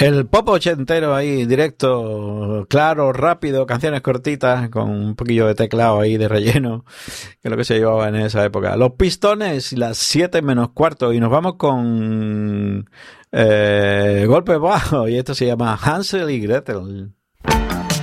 El pop ochentero ahí, directo, claro, rápido, canciones cortitas, con un poquillo de teclado ahí de relleno, que es lo que se llevaba en esa época. Los Pistones, las 7 menos cuarto, y nos vamos con golpes bajos, y esto se llama Hansel y Gretel.